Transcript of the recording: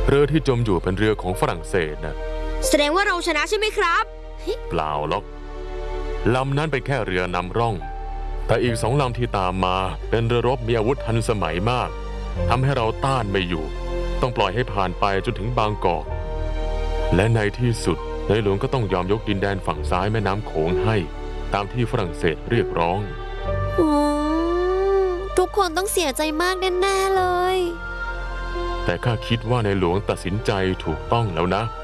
เรือที่จมอยู่เป็นเรือของฝรั่งเศสนะแสดงว่าเราชนะใช่ไหมครับเปล่าหรอกลำนั้นเป็นแค่เรือนำร่องแต่อีก2 ลำที่ตามมาเป็นเรือรบมีอาวุธทันสมัยมากทำให้เราต้านไม่อยู่ต้องปล่อยให้ผ่านไปจนถึงบางกอกและในที่สุดในหลวงก็ต้องยอมยกดินแดนฝั่งซ้ายแม่น้ำโขงให้ตามที่ฝรั่งเศสเรียกร้องทุกคนต้องเสียใจมากแน่ๆเลยแต่ข้าคิดว่าในหลวงตัดสินใจถูกต้องแล้วนะ